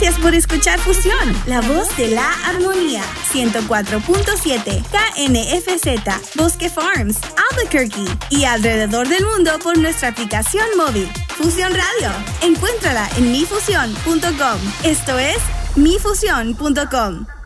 Gracias por escuchar Fusión, la voz de la armonía. 104.7 KNFZ, Bosque Farms, Albuquerque y alrededor del mundo por nuestra aplicación móvil. Fusión Radio. Encuéntrala en mifusión.com. Esto es mifusión.com.